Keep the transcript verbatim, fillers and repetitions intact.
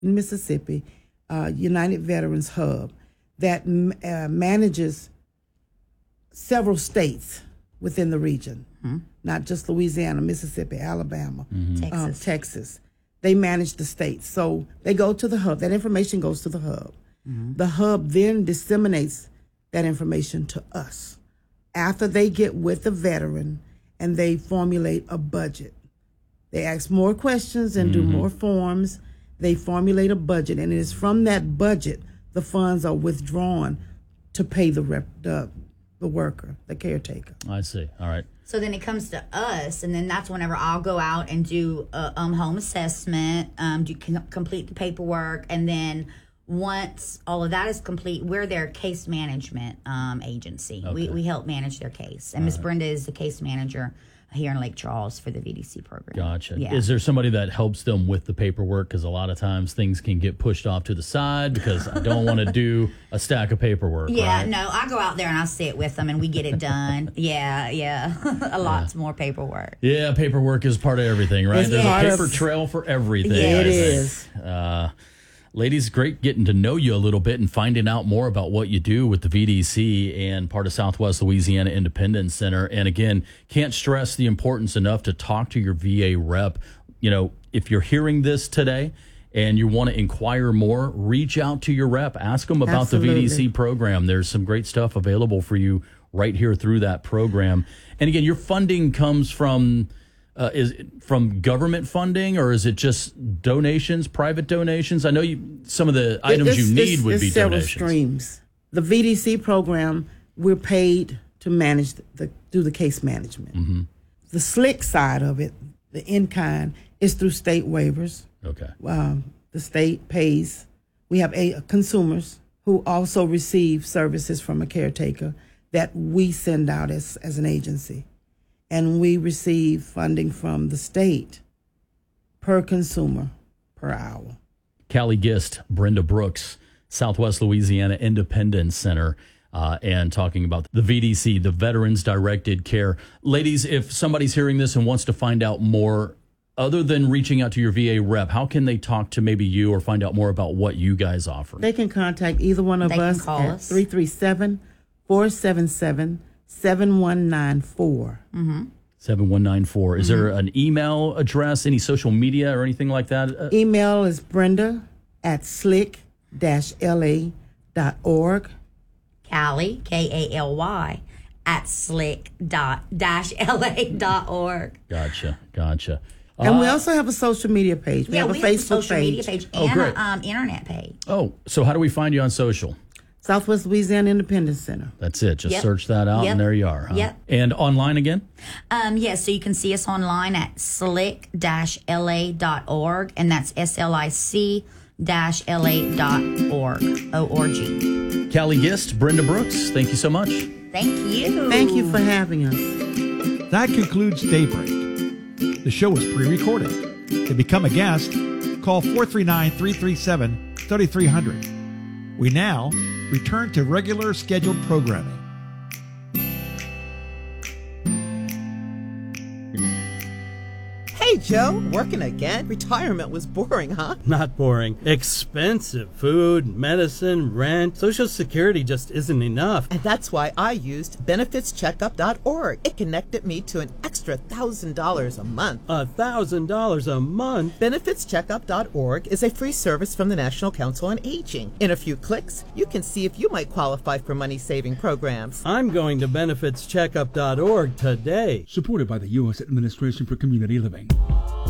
in Mississippi, uh, United Veterans Hub, that uh, manages several states within the region, mm-hmm. not just Louisiana, Mississippi, Alabama, mm-hmm. Texas. Um, Texas. They manage the states. So they go to the hub. That information goes to the hub. Mm-hmm. The hub then disseminates that information to us after they get with the veteran and they formulate a budget. They ask more questions and mm-hmm. do more forms. They formulate a budget, and it is from that budget the funds are withdrawn to pay the rep, the, the worker, the caretaker. I see. All right. So then it comes to us, and then that's whenever I'll go out and do a um, home assessment, um, do com- complete the paperwork, and then once all of that is complete, we're their case management um, agency. Okay. We we help manage their case, and Miss right. Brenda is the case manager here in Lake Charles for the V D C program. Gotcha. Yeah. Is there somebody that helps them with the paperwork? Because a lot of times things can get pushed off to the side because I don't want to do a stack of paperwork. Yeah, right? no, I go out there and I sit with them and we get it done. yeah, yeah. a lot yeah. more paperwork. Yeah, paperwork is part of everything, right? It's There's part a paper of, trail for everything. Yeah, it is. Uh, Ladies, great getting to know you a little bit and finding out more about what you do with the V D C and part of Southwest Louisiana Independence Center. And again, can't stress the importance enough to talk to your V A rep. You know, if you're hearing this today and you want to inquire more, reach out to your rep. Ask them about Absolutely. the V D C program. There's some great stuff available for you right here through that program. And again, your funding comes from... Uh, is it from government funding, or is it just donations, private donations? I know you, some of the items it's, you need it's, would it's be several donations. Streams. The V D C program, we're paid to manage the, the do the case management. Mm-hmm. The slick side of it, the in-kind, is through state waivers. Okay. Um, the state pays. We have a, consumers who also receive services from a caretaker that we send out as, as an agency. And we receive funding from the state per consumer per hour. Callie Gist, Brenda Brooks, Southwest Louisiana Independence Center, uh, and talking about the V D C, the Veterans Directed Care. Ladies, if somebody's hearing this and wants to find out more, other than reaching out to your V A rep, how can they talk to maybe you or find out more about what you guys offer? They can contact either one of they us can call at us. three three seven, four seven seven, seven one nine four. Mm-hmm. seven one nine four. Is Mm-hmm. there an email address, any social media or anything like that? Uh, Email is Brenda at slick dash L A dot org. Callie, K A L Y, at slick dot dash L A dot org. Gotcha, gotcha. And uh, we also have a social media page. We yeah, have a we Facebook have a social page. media page Oh, and great. an um, internet page. Oh, so how do we find you on social? Southwest Louisiana Independence Center. That's it. Just Yep. search that out, Yep. and there you are. Huh? Yep. And online again? Um, yes, yeah, so you can see us online at slick dash L A dot org, and that's S L I C dash L A dot org, O R G. Callie Gist, Brenda Brooks, thank you so much. Thank you. Thank you for having us. That concludes Daybreak. The show is pre-recorded. To become a guest, call four three nine, three three seven, three three zero zero. We now return to regular scheduled programming. Hey, Joe, working again? Retirement was boring, huh? Not boring. Expensive. Food, medicine, rent. Social Security just isn't enough. And that's why I used benefits checkup dot org. It connected me to an extra one thousand dollars a month. A thousand dollars a month? benefits checkup dot org is a free service from the National Council on Aging. In a few clicks, you can see if you might qualify for money-saving programs. I'm going to benefits checkup dot org today. Supported by the U S Administration for Community Living.